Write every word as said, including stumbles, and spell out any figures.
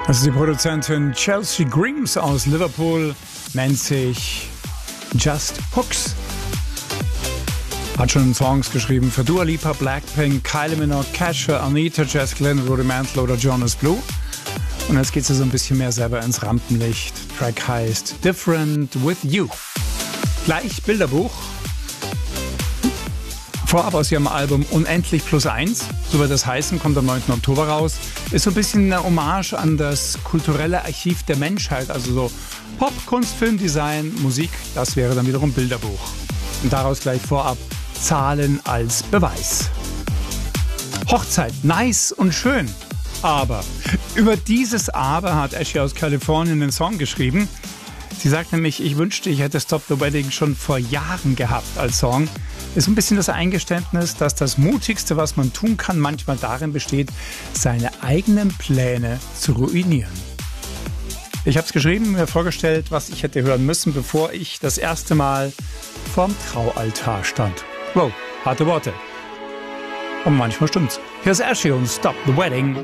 Also die Produzentin Chelsea Greaves aus Liverpool nennt sich Just Hooks. Hat schon Songs geschrieben für Dua Lipa, Blackpink, Kylie Minogue, Kesha, Anita, Jess Glynn, Rudy Mantle oder Jonas Blue. Und jetzt geht sie so ein bisschen mehr selber ins Rampenlicht. Track heißt Different With You. Gleich Bilderbuch. Vorab aus ihrem Album Unendlich plus eins, so wird das heißen, kommt am neunten Oktober raus. Ist so ein bisschen eine Hommage an das kulturelle Archiv der Menschheit, also so Pop, Kunst, Film, Design, Musik, das wäre dann wiederum Bilderbuch. Und daraus gleich vorab Zahlen als Beweis. Hochzeit, nice und schön, aber über dieses Aber hat Ashley aus Kalifornien den Song geschrieben. Sie sagt nämlich, ich wünschte, ich hätte Stop the Wedding schon vor Jahren gehabt als Song. Ist ein bisschen das Eingeständnis, dass das Mutigste, was man tun kann, manchmal darin besteht, seine eigenen Pläne zu ruinieren. Ich habe es geschrieben, mir vorgestellt, was ich hätte hören müssen, bevor ich das erste Mal vorm Traualtar stand. Wow, harte Worte. Und manchmal stimmt's. Hier ist Ashley und Stop the Wedding.